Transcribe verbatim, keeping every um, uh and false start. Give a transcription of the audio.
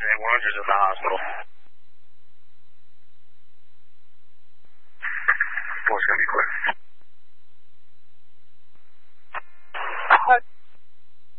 eight one hundred at the hospital. What's going to be clear? Uh,